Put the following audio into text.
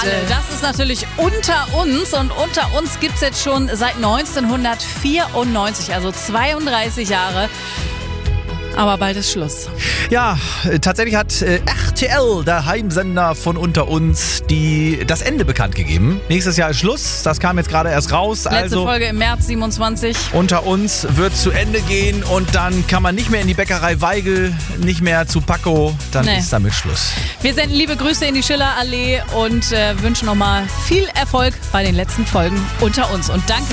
Das ist natürlich Unter uns und Unter uns gibt es jetzt schon seit 1994, also 32 Jahre. Aber bald ist Schluss. Ja, tatsächlich hat RTL, der Heimsender von Unter uns, das Ende bekannt gegeben. Nächstes Jahr ist Schluss, das kam jetzt gerade erst raus. Letzte Folge im März 27. Unter uns wird zu Ende gehen und dann kann man nicht mehr in die Bäckerei Weigel, nicht mehr zu Paco, dann ist damit Schluss. Wir senden liebe Grüße in die Schillerallee und wünschen nochmal viel Erfolg bei den letzten Folgen Unter uns. Und danke